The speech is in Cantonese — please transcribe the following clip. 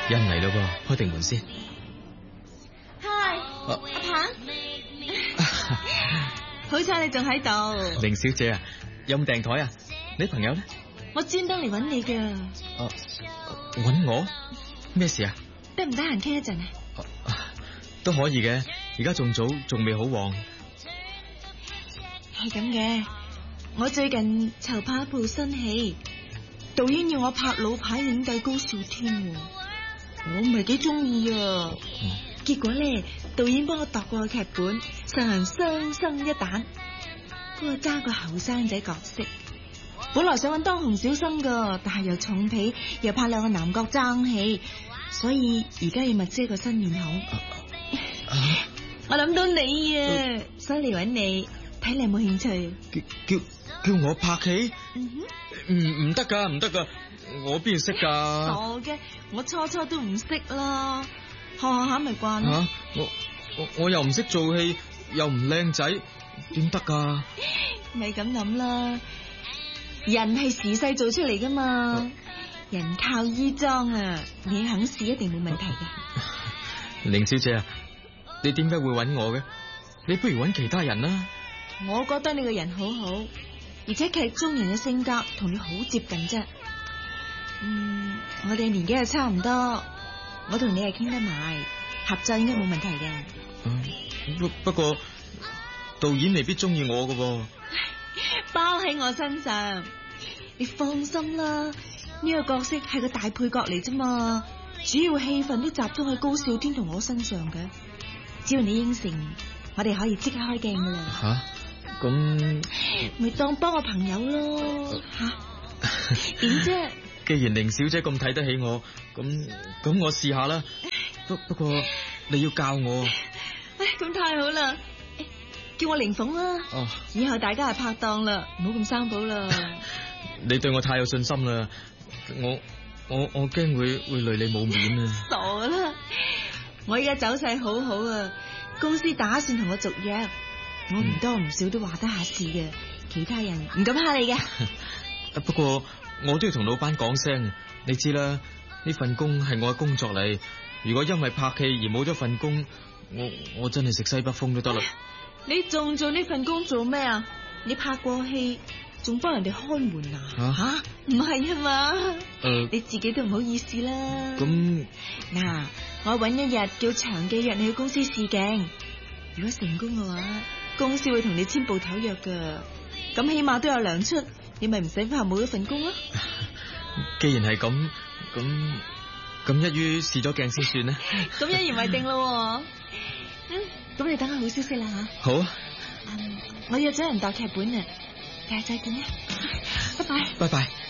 有人嚟咯噃，開定門先。 嗨，阿鵬，好彩你仲喺度。 凌小姐啊，有冇訂台啊？你朋友咧？ 我專登嚟揾你噶。 揾我？咩事啊？ 得唔得閒傾一陣啊？ 都可以嘅，而家仲早，仲未好旺。 係咁嘅，我最近籌拍一部新戲，導演要我拍老牌影帝高少天，我唔係幾中意啊。結果咧，導演幫我度過個劇本，實行雙生一旦，不過爭個後生仔角色。本來想揾當紅小生噶，但係又重皮，又拍兩個男角爭戲，所以而家要物色一個新面孔。我諗到你啊，所以嚟揾你，睇你有冇興趣。 叫我拍戲？唔得噶，唔得噶，我邊識噶？ 傻嘅，我初都唔識啦，學下咪慣咯。 我又唔識做戲，又唔靚仔，點得噶？ 咪咁諗啦，人係時勢做出嚟噶嘛，人靠衣裝啊，你肯試一定冇問題嘅。 凌小姐啊，你點解會揾我嘅？你不如揾其他人啦。 我覺得你個人好好，而且劇中人嘅性格同你好接近啫。我哋年紀又差唔多，我同你係傾得埋，合作應該冇問題嘅。 不過導演未必中意我㗎喎。 包喺我身上，你放心啦，呢個角色係個大配角嚟啫嘛，主要戲份都集中喺高少天同我身上嘅。只要你應承，我哋可以即刻開鏡噶啦。 吓？咁咪當幫我朋友咯。吓？點啫？ 既然凌小姐咁睇得起我，咁我試下啦。不過你要教我。 咁太好啦，叫我凌鳳啦。以後大家係拍檔啦，唔好咁生保啦。 你對我太有信心啦，我驚會累你冇面啊。 傻啦，我而家走勢好好啊，公司打算同我續約，我唔多唔少都話得下事嘅，其他人唔敢蝦你嘅。 不過我都要同老闆講聲，你知啦，呢份工係我嘅工作嚟，如果因為拍戲而冇咗份工，我真係食西北風都得啦。 你仲做呢份工做咩啊？你拍過戲，仲幫人哋開門啊？吓？唔係啊嘛？你自己都唔好意思啦。 咁嗱，我搵一日叫長記約你去公司試鏡，如果成功嘅話，公司會同你簽部頭約噶，咁起碼都有糧出，你咪唔使怕冇一份工咯。 既然係咁一於試咗鏡先算啦。 咁一言為定咯。咁你等下好消息啦吓。 好啊。 我約咗人度劇本啊，第日再見啦，拜拜。 拜拜。